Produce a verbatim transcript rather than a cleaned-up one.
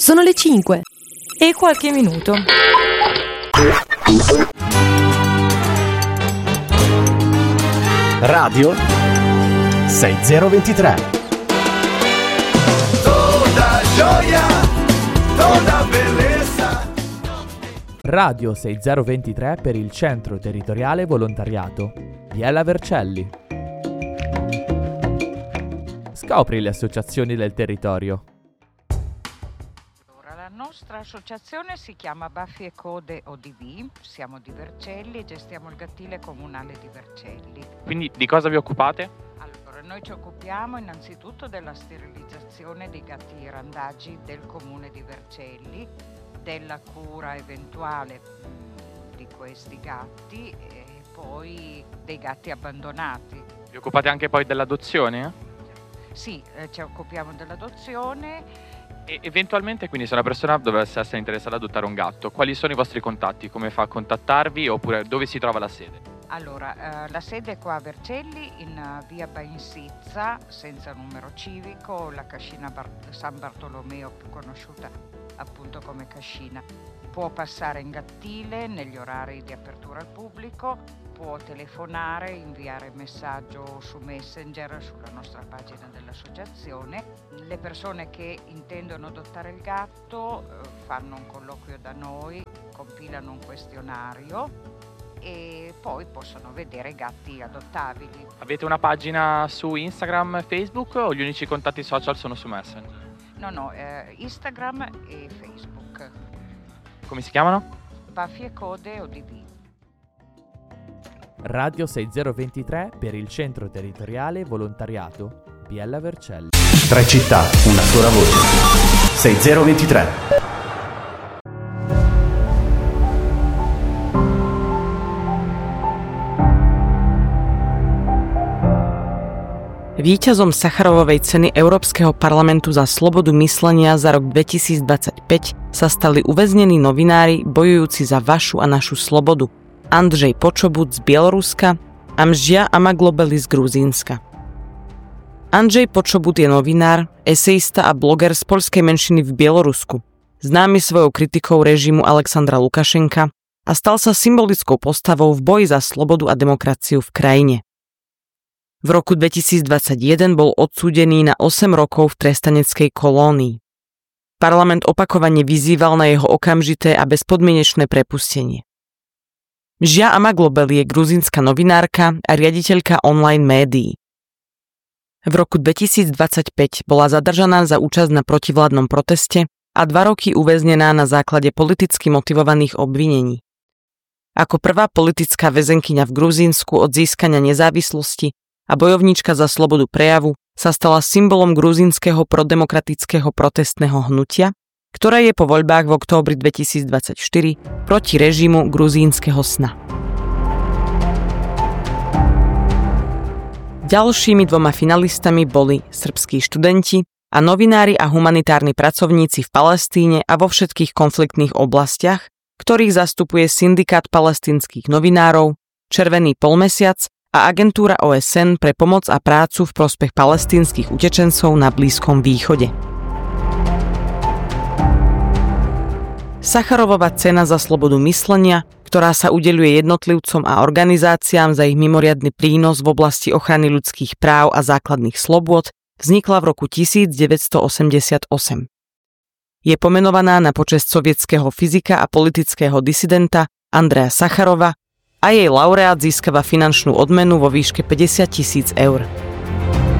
Sono le cinque e qualche minuto. Radio seicentodventitré. Toda gioia, toda bellezza. Radio seicentodventitré per il Centro Territoriale Volontariato Biella Vercelli. Scopri le associazioni del territorio. La nostra associazione si chiama Baffi e Code O D V, siamo di Vercelli e gestiamo il Gattile Comunale di Vercelli. Quindi di cosa vi occupate? Allora, noi ci occupiamo innanzitutto della sterilizzazione dei gatti randagi del comune di Vercelli, della cura eventuale di questi gatti e poi dei gatti abbandonati. Vi occupate anche poi dell'adozione? Sì, eh, ci occupiamo dell'adozione. E eventualmente, quindi, se una persona dovesse essere interessata ad adottare un gatto, quali sono i vostri contatti? Come fa a contattarvi oppure dove si trova la sede? Allora, eh, la sede è qua a Vercelli, in uh, via Bainsizza, senza numero civico, la cascina Bar- San Bartolomeo, più conosciuta appunto come cascina. Può passare in Gattile negli orari di apertura al pubblico, può telefonare, inviare messaggio su Messenger sulla nostra pagina dell'associazione. Le persone che intendono adottare il gatto eh, fanno un colloquio da noi, compilano un questionario e poi possono vedere i gatti adottabili. Avete una pagina su Instagram, Facebook o gli unici contatti social sono su Messenger? No, no, eh, Instagram e Facebook. Come si chiamano? Baffi e Code O D V. Radio seicentodventitré per il Centro Territoriale Volontariato Biella Vercelli. Tre città, una sola voce. seicentodventitré. Víťazom Sacharovovej ceny Európskeho parlamentu za slobodu myslenia za rok dvetisícdvadsaťpäť sa stali uväznení novinári bojujúci za vašu a našu slobodu. Andrzej Počobut z Bieloruska a Mžia Amaglobeli z Gruzínska. Andrzej Počobut je novinár, esejista a bloger z poľskej menšiny v Bielorusku, známy svojou kritikou režimu Alexandra Lukašenka a stal sa symbolickou postavou v boji za slobodu a demokraciu v krajine. V roku dvetisícdvadsaťjeden bol odsúdený na osem rokov v trestaneckej kolónii. Parlament opakovane vyzýval na jeho okamžité a bezpodmienečné prepustenie. Mžia Amaglobeli je gruzínska novinárka a riaditeľka online médií. V roku dvetisícdvadsaťpäť bola zadržaná za účasť na protivládnom proteste a dva roky uväznená na základe politicky motivovaných obvinení. Ako prvá politická väzenkyňa v Gruzínsku od získania nezávislosti a bojovníčka za slobodu prejavu sa stala symbolom gruzínskeho prodemokratického protestného hnutia, ktoré je po voľbách v októbri dvetisícdvadsaťštyri proti režimu gruzínskeho sna. Ďalšími dvoma finalistami boli srbskí študenti a novinári a humanitárni pracovníci v Palestíne a vo všetkých konfliktných oblastiach, ktorých zastupuje Syndikát palestínskych novinárov, Červený polmesiac a Agentúra ó es en pre pomoc a prácu v prospech palestínskych utečencov na Blízkom východe. Sacharovova cena za slobodu myslenia, ktorá sa udeľuje jednotlivcom a organizáciám za ich mimoriadny prínos v oblasti ochrany ľudských práv a základných slobôd, vznikla v roku devätnásťstoosemdesiatosem. Je pomenovaná na počesť sovietskeho fyzika a politického disidenta Andreja Sacharova a jej laureát získava finančnú odmenu vo výške päťdesiat tisíc eur.